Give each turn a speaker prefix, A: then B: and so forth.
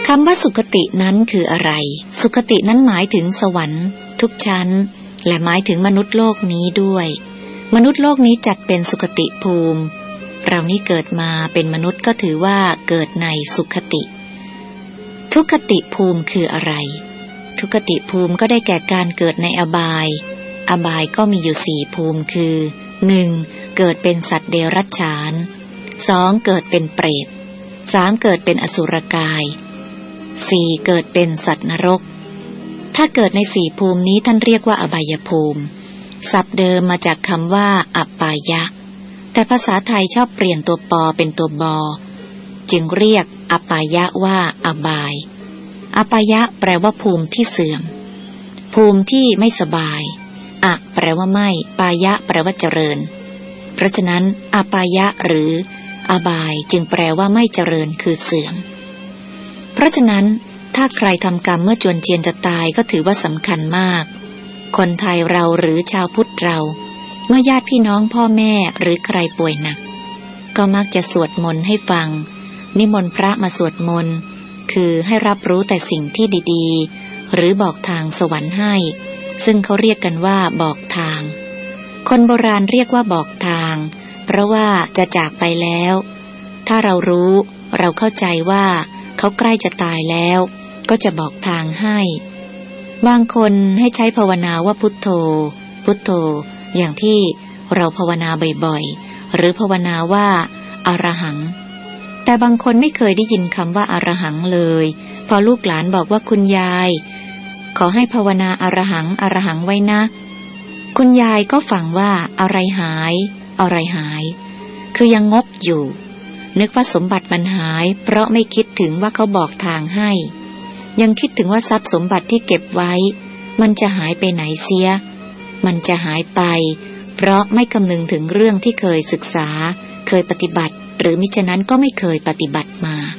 A: คำว่าสุคตินั้นคืออะไรสุคตินั้นหมายถึงสวรรค์ทุกชั้นและหมายถึงมนุษย์โลกนี้ด้วยมนุษย์โลกนี้จัดเป็นสุคติภูมิเรานี้เกิดมาเป็นมนุษย์ก็ถือว่าเกิดในสุคติทุคติภูมิคืออะไรทุคติภูมิก็ได้แก่การเกิดในอบายก็มีอยู่4ภูมิคือ 1. เกิดเป็นสัตว์เดรัจฉาน 2. เกิดเป็นเปรต 3. เกิดเป็นอสุรกาย 4. เกิดเป็นสัตว์นรกถ้าเกิดใน4ภูมินี้ท่านเรียกว่าอบายภูมิศัพท์เดิมมาจากคำว่าอัปปายะแต่ภาษาไทยชอบเปลี่ยนตัวปอเป็นตัวบอจึงเรียกอัปปายะว่าอบายอัปปายะแปลว่าภูมิที่เสื่อมภูมิที่ไม่สบายอะแปลว่าไม่ปายะแปลว่าเจริญเพราะฉะนั้นอัปปายะหรืออบายจึงแปลว่าไม่เจริญคือเสื่อมเพราะฉะนั้นถ้าใครทำกรรมเมื่อจวนเจียนจะตายก็ถือว่าสำคัญมากคนไทยเราหรือชาวพุทธเราเมื่อญาติพี่น้องพ่อแม่หรือใครป่วยหนักก็มักจะสวดมนต์ให้ฟังนิมนต์พระมาสวดมนต์คือให้รับรู้แต่สิ่งที่ดีๆหรือบอกทางสวรรค์ให้ซึ่งเขาเรียกกันว่าบอกทางคนโบราณเรียกว่าบอกทางเพราะว่าจะจากไปแล้วถ้าเรารู้เราเข้าใจว่าเขาใกล้จะตายแล้วก็จะบอกทางให้บางคนให้ใช้ภาวนาว่าพุทโธพุทโธอย่างที่เราภาวนาบ่อยๆหรือภาวนาว่าอรหังแต่บางคนไม่เคยได้ยินคำว่าอรหังเลยพอลูกหลานบอกว่าคุณยายขอให้ภาวนาอรหังอรหังไว้นะคุณยายก็ฟังว่าอะไรหายอะไรหายคือยังงกอยู่นึกว่าสมบัติมันหายเพราะไม่คิดถึงว่าเขาบอกทางให้ยังคิดถึงว่าทรัพย์สมบัติที่เก็บไว้มันจะหายไปไหนเสียมันจะหายไปเพราะไม่คำนึงถึงเรื่องที่เคยศึกษาเคยปฏิบัติหรือมิฉะนั้นก็ไม่เคยปฏิบัติมา